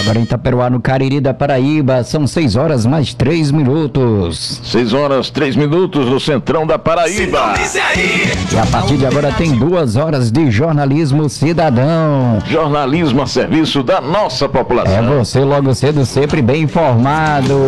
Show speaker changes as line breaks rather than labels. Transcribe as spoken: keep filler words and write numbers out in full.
Agora em Itaperuá, no Cariri da Paraíba, são seis horas mais três minutos.
seis horas, três minutos no Centrão da Paraíba.
E a partir de agora tem duas horas de jornalismo cidadão.
Jornalismo a serviço da nossa população.
É você logo cedo sempre bem informado.